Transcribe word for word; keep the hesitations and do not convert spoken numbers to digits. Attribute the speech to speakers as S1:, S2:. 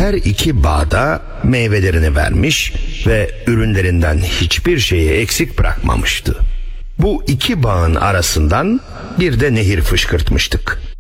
S1: her iki bağda meyvelerini vermiş ve ürünlerinden hiçbir şeyi eksik bırakmamıştı. Bu iki bağın arasından bir de nehir fışkırtmıştık.